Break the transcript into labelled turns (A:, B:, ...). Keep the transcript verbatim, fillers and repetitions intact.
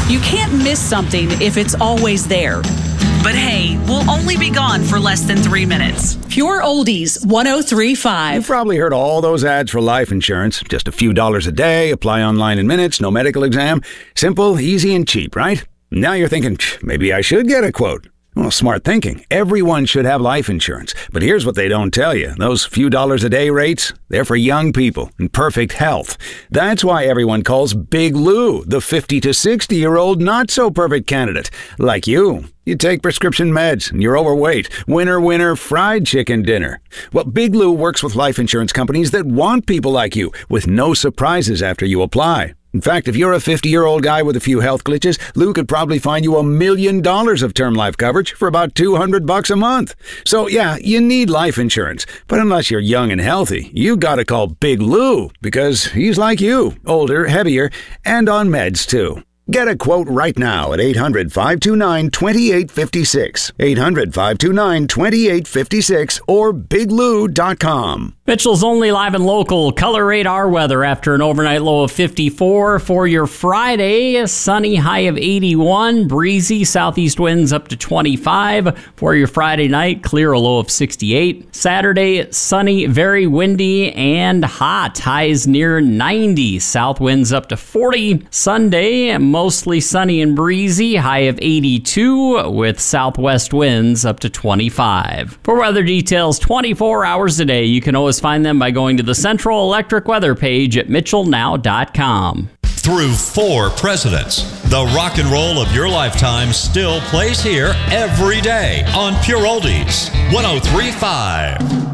A: You can't miss something if it's always there. But hey, we'll only be gone for less than three minutes. Pure Oldies one oh three point five.
B: You've probably heard all those ads for life insurance. Just a few dollars a day, apply online in minutes, no medical exam. Simple, easy, and cheap, right? Now you're thinking, maybe I should get a quote. Well, smart thinking. Everyone should have life insurance. But here's what they don't tell you. Those few dollars a day rates, they're for young people in perfect health. That's why everyone calls Big Lou the fifty to sixty-year-old not-so-perfect candidate. Like you. You take prescription meds and you're overweight. Winner, winner, fried chicken dinner. Well, Big Lou works with life insurance companies that want people like you with no surprises after you apply. In fact, if you're a fifty-year-old guy with a few health glitches, Lou could probably find you a million dollars of term life coverage for about two hundred bucks a month. So yeah, you need life insurance. But unless you're young and healthy, you gotta call Big Lou because he's like you, older, heavier, and on meds too. Get a quote right now at eight hundred, five two nine, two eight five six, eight hundred, five two nine, two eight five six, or big lou dot com.
C: Mitchell's only live and local color radar weather after an overnight low of fifty-four. For your Friday, a sunny high of eighty-one, breezy southeast winds up to twenty-five. For your Friday night, clear, a low of sixty-eight. Saturday, sunny, very windy and hot, highs near ninety, south winds up to forty. Sunday, mostly sunny and breezy, high of eighty-two, with southwest winds up to twenty-five. For weather details twenty-four hours a day, you can always find them by going to the Central Electric Weather page at mitchell now dot com.
D: Through four presidents, the rock and roll of your lifetime still plays here every day on Pure Oldies one oh three point five.